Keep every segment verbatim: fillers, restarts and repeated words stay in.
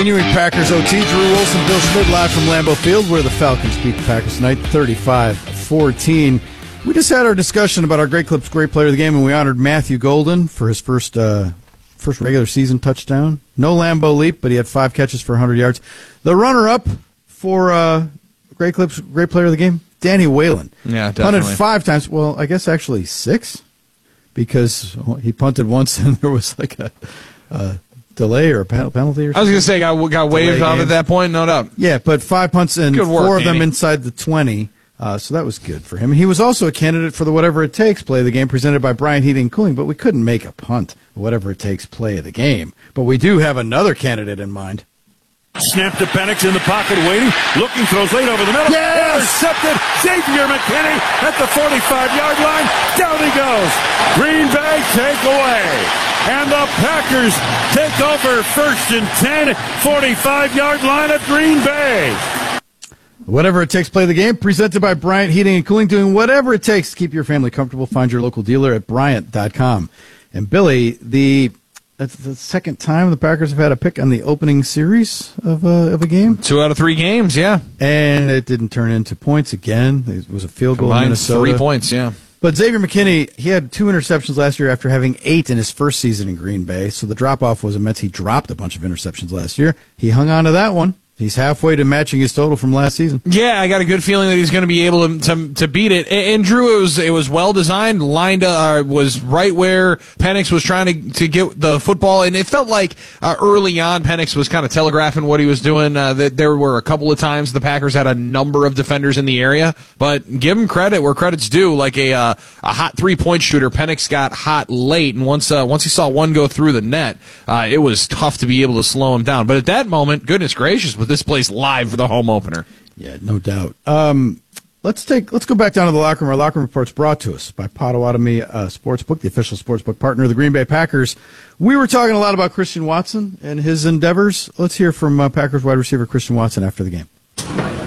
Continuing Packers O T, Drew Wilson, Bill Schmidt live from Lambeau Field, where the Falcons beat the Packers tonight, thirty-five fourteen. We just had our discussion about our Great Clips Great Player of the Game, and we honored Matthew Golden for his first uh, first regular season touchdown. No Lambeau leap, but he had five catches for one hundred yards. The runner-up for uh, Great Clips Great Player of the Game, Danny Whalen. Yeah, definitely. Punted five times. Well, I guess actually six, because he punted once and there was like a... a delay or a penalty or something? I was going to say, got, got waived off at that point, no doubt. Yeah, but five punts and Good work, four of them Danny. inside the twenty, uh, so that was good for him. He was also a candidate for the Whatever It Takes play of the game presented by Bryant Heating and Cooling, but we couldn't make a punt, Whatever It Takes play of the game. But we do have another candidate in mind. Snap to Penix in the pocket, waiting, looking, throws late over the middle. Yes! Intercepted. Xavier McKinney at the forty-five-yard line. Down he goes. Green Bay take away. And the Packers take over first and ten, forty-five-yard line at Green Bay. Whatever It Takes play of the game, presented by Bryant Heating and Cooling, doing whatever it takes to keep your family comfortable. Find your local dealer at Bryant dot com. And Billy, the that's the second time the Packers have had a pick on the opening series of, uh, of a game. Two out of three games, yeah. And it didn't turn into points again. It was a field goal in Combined Minnesota. three points, yeah. But Xavier McKinney, he had two interceptions last year after having eight in his first season in Green Bay. So the drop-off was immense. He dropped a bunch of interceptions last year. He hung on to that one. He's halfway to matching his total from last season. Yeah, I got a good feeling that he's going to be able to to, to beat it. And, and Drew, it was it was well designed, lined up, uh, was right where Penix was trying to to get the football, and it felt like uh, early on Penix was kind of telegraphing what he was doing. Uh, that there were a couple of times the Packers had a number of defenders in the area, but give him credit where credit's due. Like a uh, a hot three point shooter, Penix got hot late, and once uh, once he saw one go through the net, uh, it was tough to be able to slow him down. But at that moment, goodness gracious, with this place live for the home opener. Yeah, no doubt. Um, let's take let's go back down to the locker room. Our locker room report's brought to us by Potawatomi uh, Sportsbook, the official sportsbook partner of the Green Bay Packers. We were talking a lot about Christian Watson and his endeavors. Let's hear from uh, Packers wide receiver Christian Watson after the game. Is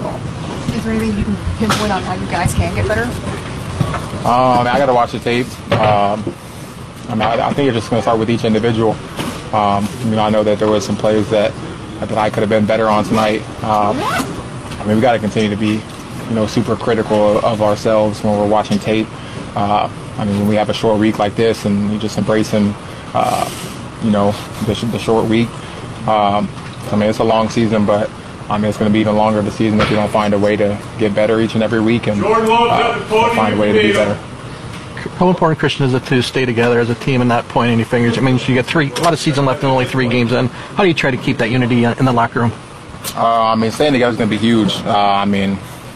there anything you can pinpoint on how you guys can get better? Um, I got to watch the tape. Um, I mean, I, I think it's just going to start with each individual. Um, you know, I know that there was some plays that that I could have been better on tonight. Um, I mean, we got to continue to be, you know, super critical of ourselves when we're watching tape. Uh, I mean, when we have a short week like this, and you just embracing, uh, you know, the, the short week. Um, I mean, it's a long season, but I mean, it's going to be even longer of a season if we don't find a way to get better each and every week and uh, find a way to be better. How important, Christian, is it to stay together as a team and not point any fingers? I mean, you got three, a lot of season left and only three games in. How do you try to keep that unity in the locker room? Uh, I mean, staying together is going to be huge. Uh, I mean,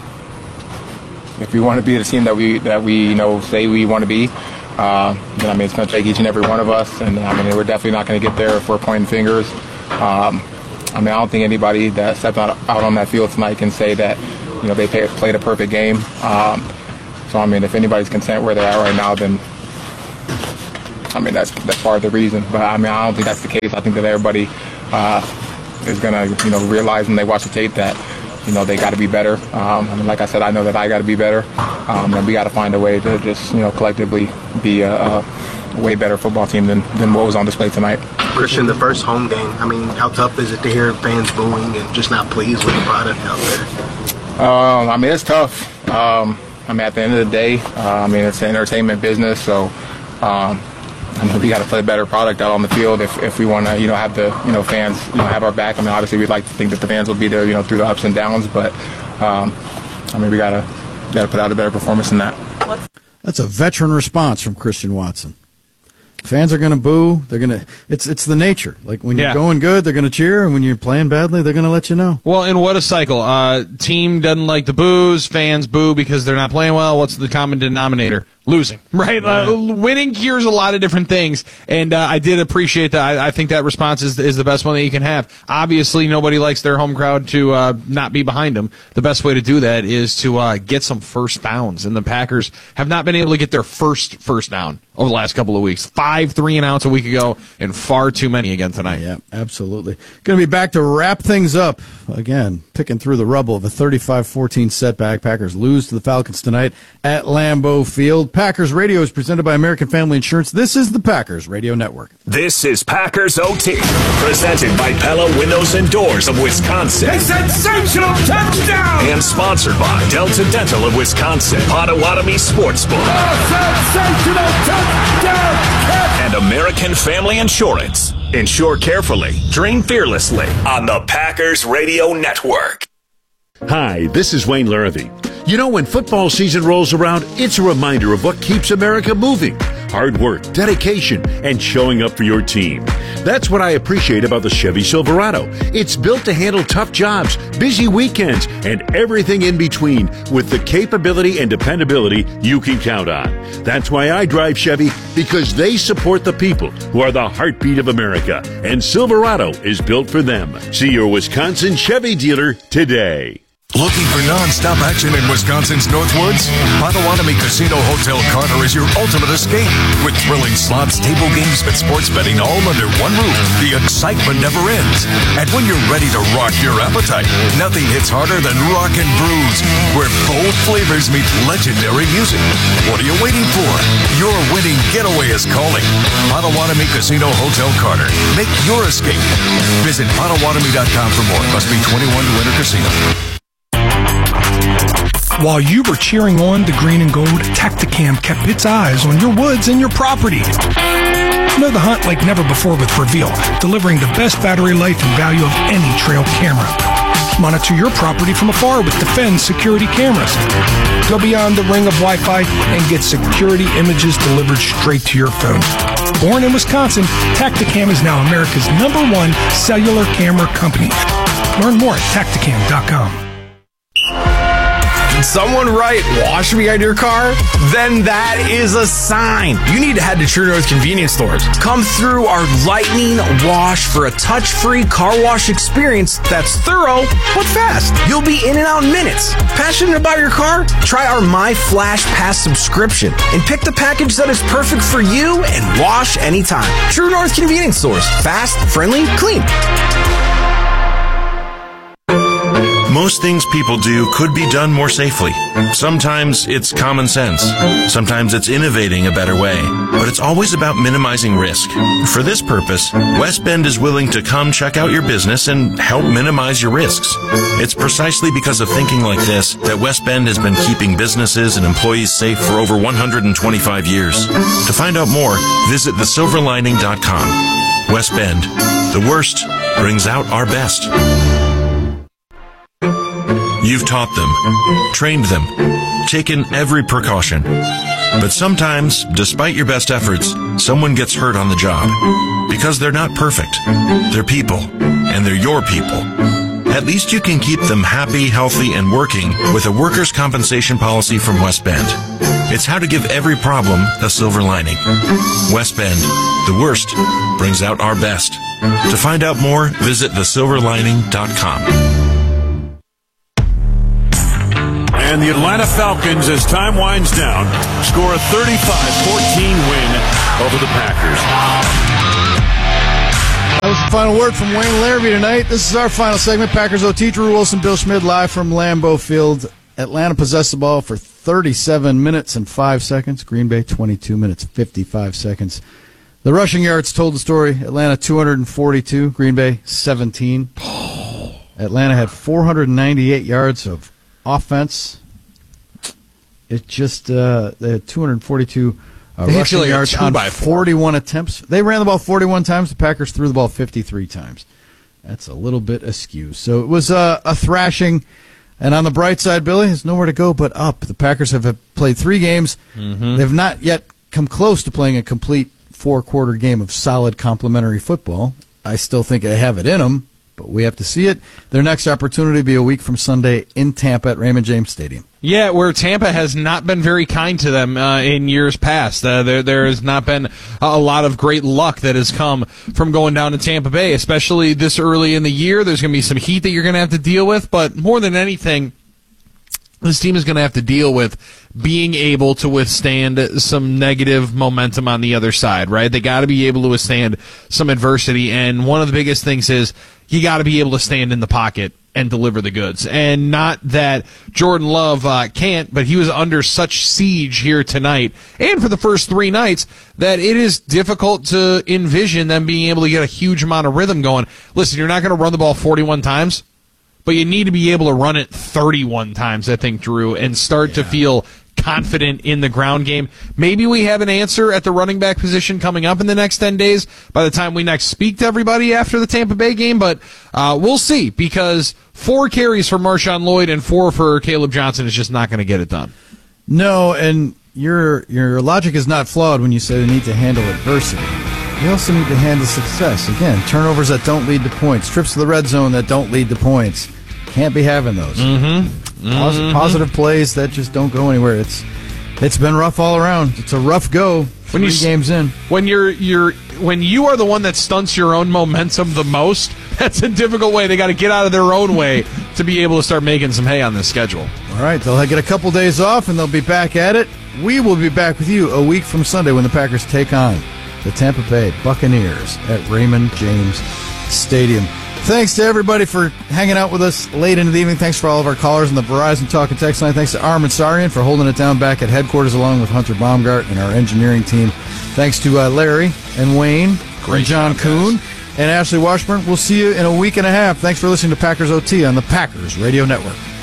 if we want to be the team that we that we you know say we want to be, uh, then I mean it's going to take each and every one of us. And I mean, we're definitely not going to get there if we're pointing fingers. Um, I mean, I don't think anybody that stepped out, out on that field tonight can say that you know they pay, played a perfect game. Um, So, I mean, if anybody's content where they're at right now, then, I mean, that's that's part of the reason. But, I mean, I don't think that's the case. I think that everybody uh, is going to, you know, realize when they watch the tape that, you know, they got to be better. Um, I mean, like I said, I know that I got to be better. Um, and we got to find a way to just, you know, collectively be a, a way better football team than, than what was on display tonight. Christian, the first home game, I mean, how tough is it to hear fans booing and just not pleased with the product out there? Um, I mean, it's tough. Um, I mean, at the end of the day, uh, I mean, it's an entertainment business, so um, I mean, we got to play a better product out on the field if, if we want to, you know, have the, you know, fans, you know, have our back. I mean, obviously, we'd like to think that the fans will be there, you know, through the ups and downs, but um, I mean, we got to got to put out a better performance than that. That's a veteran response from Christian Watson. Fans are going to boo. They're going to. It's it's the nature. Like when you're Yeah. going good, they're going to cheer, and when you're playing badly, they're going to let you know. Well, and what a cycle. Uh, team doesn't like the boos. Fans boo because they're not playing well. What's the common denominator? Losing, right? Yeah. Uh, winning cures a lot of different things, and uh, I did appreciate that. I, I think that response is is the best one that you can have. Obviously, nobody likes their home crowd to uh, not be behind them. The best way to do that is to uh, get some first downs, and the Packers have not been able to get their first first down over the last couple of weeks. Five three and outs a week ago, and far too many again tonight. Yeah, absolutely. Going to be back to wrap things up. Again, picking through the rubble of a thirty-five fourteen setback. Packers lose to the Falcons tonight at Lambeau Field. Packers Radio is presented by American Family Insurance. This is the Packers Radio Network. This is Packers O T, presented by Pella Windows and Doors of Wisconsin. A sensational touchdown! And sponsored by Delta Dental of Wisconsin, Potawatomi Sportsbook, A sensational touchdown catch! and American Family Insurance. Insure carefully, dream fearlessly on the Packers Radio Network. Hi, this is Wayne Larrivee. You know, when football season rolls around, it's a reminder of what keeps America moving. Hard work, dedication, and showing up for your team. That's what I appreciate about the Chevy Silverado. It's built to handle tough jobs, busy weekends, and everything in between with the capability and dependability you can count on. That's why I drive Chevy, because they support the people who are the heartbeat of America. And Silverado is built for them. See your Wisconsin Chevy dealer today. Looking for non-stop action in Wisconsin's Northwoods? Potawatomi Casino Hotel Carter is your ultimate escape. With thrilling slots, table games, and sports betting all under one roof, the excitement never ends. And when you're ready to rock your appetite, nothing hits harder than Rockin' Brews, where bold flavors meet legendary music. What are you waiting for? Your winning getaway is calling. Potawatomi Casino Hotel Carter. Make your escape. Visit Potawatomi dot com for more. Must be twenty-one to enter casino. While you were cheering on the green and gold, Tacticam kept its eyes on your woods and your property. Know the hunt like never before with Reveal, delivering the best battery life and value of any trail camera. Monitor your property from afar with Defend security cameras. Go beyond the ring of Wi-Fi and get security images delivered straight to your phone. Born in Wisconsin, Tacticam is now America's number one cellular camera company. Learn more at Tacticam dot com. Did someone write "wash me" on your car? Then that is a sign. You need to head to True North Convenience Stores. Come through our Lightning Wash for a touch-free car wash experience that's thorough but fast. You'll be in and out in minutes. Passionate about your car? Try our My Flash Pass subscription and pick the package that is perfect for you and wash anytime. True North Convenience Stores. Fast, friendly, clean. Most things people do could be done more safely. Sometimes it's common sense. Sometimes it's innovating a better way. But it's always about minimizing risk. For this purpose, West Bend is willing to come check out your business and help minimize your risks. It's precisely because of thinking like this that West Bend has been keeping businesses and employees safe for over one hundred twenty-five years. To find out more, visit the silver lining dot com. West Bend. The worst brings out our best. You've taught them, trained them, taken every precaution. But sometimes, despite your best efforts, someone gets hurt on the job. Because they're not perfect. They're people, and they're your people. At least you can keep them happy, healthy, and working with a workers' compensation policy from West Bend. It's how to give every problem a silver lining. West Bend, the worst brings out our best. To find out more, visit the silver lining dot com. And the Atlanta Falcons, as time winds down, score a thirty-five fourteen win over the Packers. That was the final word from Wayne Larrivee tonight. This is our final segment. Packers O T, Drew Wilson, Bill Schmid, live from Lambeau Field. Atlanta possessed the ball for thirty-seven minutes and five seconds. Green Bay, twenty-two minutes, fifty-five seconds. The rushing yards told the story. Atlanta, two hundred forty-two. Green Bay, seventeen. Atlanta had four hundred ninety-eight yards of offense. It just, uh, they had two hundred forty-two uh, rushing yards on forty-one attempts. They ran the ball forty-one times. The Packers threw the ball fifty-three times. That's a little bit askew. So it was uh, a thrashing. And on the bright side, Billy, there's nowhere to go but up. The Packers have played three games. Mm-hmm. They've not yet come close to playing a complete four-quarter game of solid complementary football. I still think they have it in them, but we have to see it. Their next opportunity will be a week from Sunday in Tampa at Raymond James Stadium. Yeah, where Tampa has not been very kind to them uh, in years past. Uh, there, there has not been a lot of great luck that has come from going down to Tampa Bay, especially this early in the year. There's going to be some heat that you're going to have to deal with, but more than anything, this team is going to have to deal with being able to withstand some negative momentum on the other side, right? They got to be able to withstand some adversity, and one of the biggest things is you got to be able to stand in the pocket and deliver the goods. And not that Jordan Love uh, can't, but he was under such siege here tonight and for the first three nights that it is difficult to envision them being able to get a huge amount of rhythm going. Listen, you're not going to run the ball forty-one times, but you need to be able to run it thirty-one times, I think, Drew, and start yeah. to feel confident in the ground game. Maybe we have an answer at the running back position coming up in the next ten days by the time we next speak to everybody after the Tampa Bay game, but uh, we'll see, because four carries for Marshawn Lloyd and four for Caleb Johnson is just not going to get it done. No, and your your logic is not flawed when you say they need to handle adversity. They also need to handle success. Again, turnovers that don't lead to points, trips to the red zone that don't lead to points. Can't be having those. Mm-hmm. Posi- mm-hmm. Positive plays that just don't go anywhere. It's it's been rough all around. It's a rough go. Three when you, games in. When you're you're when you are the one that stunts your own momentum the most, that's a difficult way. They got to get out of their own way to be able to start making some hay on this schedule. All right, they'll get a couple days off and they'll be back at it. We will be back with you a week from Sunday when the Packers take on the Tampa Bay Buccaneers at Raymond James Stadium. Thanks to everybody for hanging out with us late into the evening. Thanks for all of our callers on the Verizon Talk and Text line. Thanks to Armin Sarian for holding it down back at headquarters along with Hunter Baumgart and our engineering team. Thanks to uh, Larry and Wayne Great and John job, Kuhn guys. And Ashley Washburn. We'll see you in a week and a half. Thanks for listening to Packers O T on the Packers Radio Network.